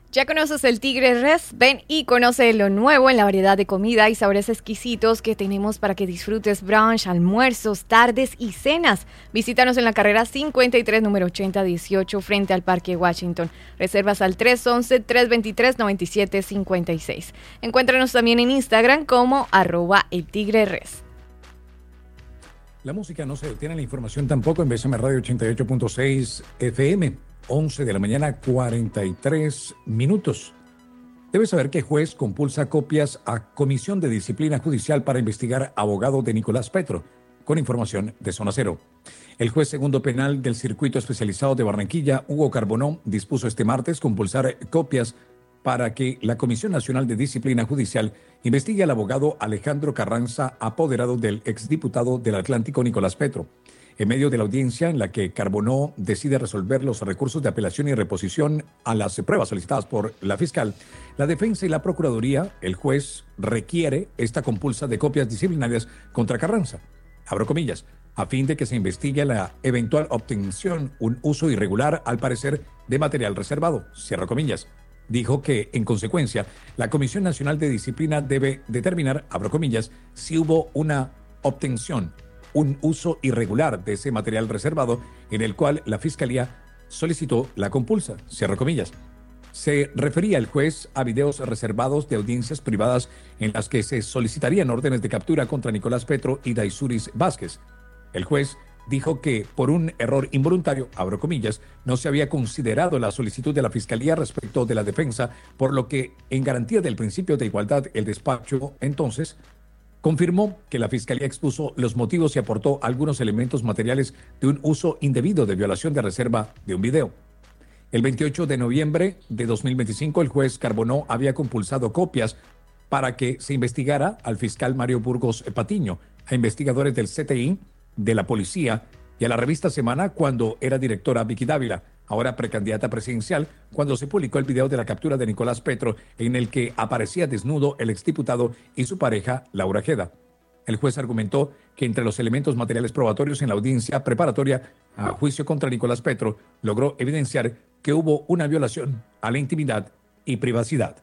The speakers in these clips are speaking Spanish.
¿Ya conoces el Tigre Res? Ven y conoce lo nuevo en la variedad de comida y sabores exquisitos que tenemos para que disfrutes brunch, almuerzos, tardes y cenas. Visítanos en la carrera 53, número 8018, frente al Parque Washington. Reservas al 311-323-9756. Encuéntranos también en Instagram como @eltigreres. La música no se detiene, la información tampoco en BSM Radio 88.6 FM. 11 de la mañana, 43 minutos. Debes saber que juez compulsa copias a Comisión de Disciplina Judicial para investigar abogado de Nicolás Petro. Con información de Zona Cero. El juez segundo penal del Circuito Especializado de Barranquilla, Hugo Carbonó, dispuso este martes compulsar copias para que la Comisión Nacional de Disciplina Judicial investigue al abogado Alejandro Carranza, apoderado del exdiputado del Atlántico Nicolás Petro. En medio de la audiencia en la que Carbonó decide resolver los recursos de apelación y reposición a las pruebas solicitadas por la fiscal, la defensa y la procuraduría, el juez requiere esta compulsa de copias disciplinarias contra Carranza, abro comillas, a fin de que se investigue la eventual obtención, un uso irregular, al parecer, de material reservado, cierro comillas. Dijo que, en consecuencia, la Comisión Nacional de Disciplina debe determinar, abro comillas, si hubo una obtención, un uso irregular de ese material reservado en el cual la Fiscalía solicitó la compulsa, cierro comillas. Se refería el juez a videos reservados de audiencias privadas en las que se solicitarían órdenes de captura contra Nicolás Petro y Daisuris Vázquez. El juez dijo que por un error involuntario, abro comillas, no se había considerado la solicitud de la Fiscalía respecto de la defensa, por lo que, en garantía del principio de igualdad, el despacho, entonces, confirmó que la Fiscalía expuso los motivos y aportó algunos elementos materiales de un uso indebido de violación de reserva de un video. El 28 de noviembre de 2025, el juez Carbonó había compulsado copias para que se investigara al fiscal Mario Burgos Patiño, a investigadores del CTI, de la policía y a la revista Semana cuando era directora Vicky Dávila, ahora precandidata presidencial, cuando se publicó el video de la captura de Nicolás Petro en el que aparecía desnudo el exdiputado y su pareja Laura Ojeda. El juez argumentó que entre los elementos materiales probatorios en la audiencia preparatoria a juicio contra Nicolás Petro logró evidenciar que hubo una violación a la intimidad y privacidad.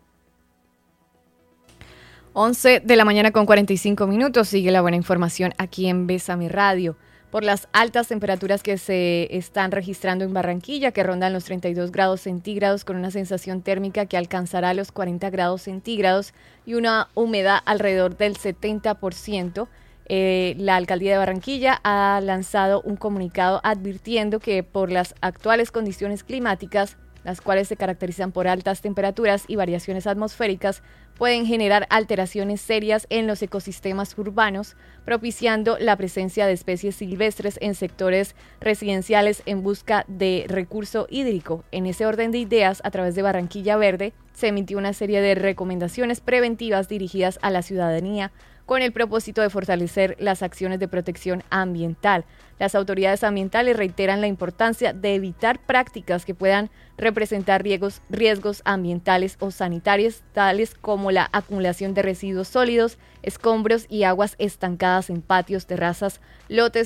11 de la mañana con 45 minutos. Sigue la buena información aquí en Bésame Radio. Por las altas temperaturas que se están registrando en Barranquilla, que rondan los 32 grados centígrados con una sensación térmica que alcanzará los 40 grados centígrados y una humedad alrededor del 70%, la Alcaldía de Barranquilla ha lanzado un comunicado advirtiendo que por las actuales condiciones climáticas, las cuales se caracterizan por altas temperaturas y variaciones atmosféricas, pueden generar alteraciones serias en los ecosistemas urbanos, propiciando la presencia de especies silvestres en sectores residenciales en busca de recurso hídrico. En ese orden de ideas, a través de Barranquilla Verde, se emitió una serie de recomendaciones preventivas dirigidas a la ciudadanía con el propósito de fortalecer las acciones de protección ambiental. Las autoridades ambientales reiteran la importancia de evitar prácticas que puedan representar riesgos ambientales o sanitarios, tales como la acumulación de residuos sólidos, escombros y aguas estancadas en patios, terrazas, lotes